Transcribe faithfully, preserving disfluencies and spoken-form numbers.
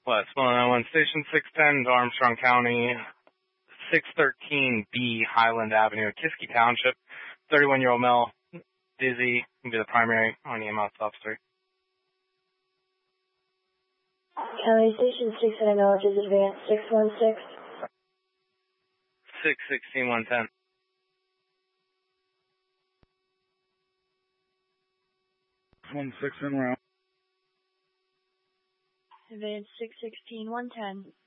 West one one Station six ten to Armstrong County, six thirteen B Highland Avenue, Kiski Township. thirty-one-year-old male, dizzy, can be the primary on E M S officer. County Station six acknowledges advance six one six. six sixteen one ten. one six en route. Advance six sixteen one ten.